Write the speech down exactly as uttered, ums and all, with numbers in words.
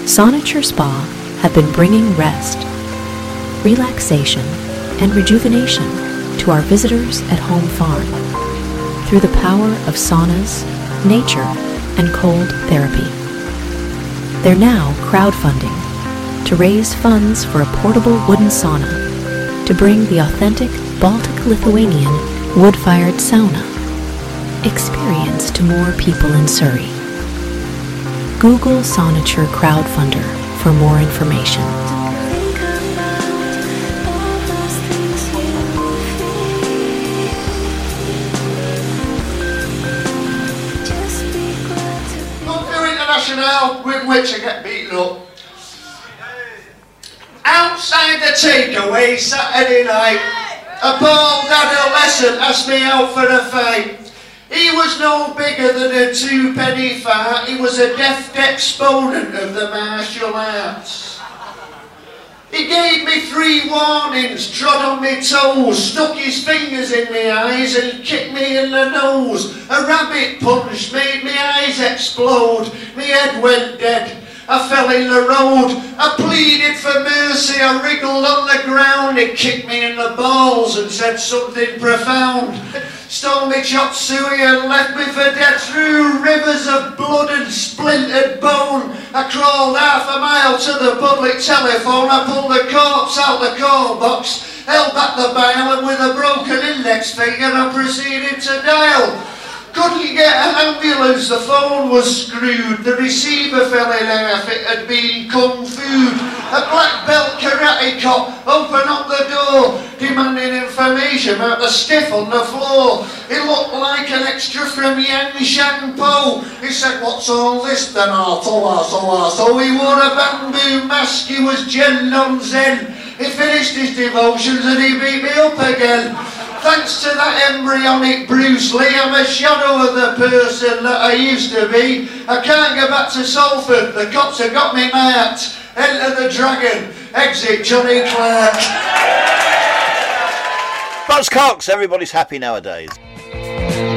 Sonature Spa have been bringing rest, relaxation, and rejuvenation to our visitors at Home Farm through the power of saunas, nature, and cold therapy. They're now crowdfunding to raise funds for a portable wooden sauna to bring the authentic Baltic-Lithuanian wood-fired sauna experience to more people in Surrey. Google Sonature Crowdfunder for more information. International with which I get beaten up. Outside the takeaway Saturday night, a bald adolescent asked me out for a fight. He was no bigger than a two-penny fart. He was a deft exponent of the martial arts. He gave me three warnings, trod on my toes, stuck his fingers in my eyes and kicked me in the nose. A rabbit punch made my eyes explode. My head went dead. I fell in the road. I pleaded for mercy. I wriggled on the ground. He kicked me in the balls and said something profound. Stole me chop suey and left me for dead through rivers of blood and splintered bone. I crawled half a mile to the public telephone. I pulled the corpse out the call box, held back the bile, and with a broken index finger I proceeded to dial. Couldn't get an ambulance, the phone was screwed. The receiver fell in half, it had been kung fu. A black belt karate cop opened up the door, demanding information about the stiff on the floor. He looked like an extra from Yang Shan Po. He said, "What's all this then?" I told her, told her. So he wore a bamboo mask, he was Jen non Zen. He finished his devotions and he beat me up again. Thanks to that embryonic Bruce Lee, I'm a shadow of the person that I used to be. I can't go back to Salford, the cops have got me marked. Enter the dragon, exit Johnny Clark. Buzz Cox, everybody's happy nowadays.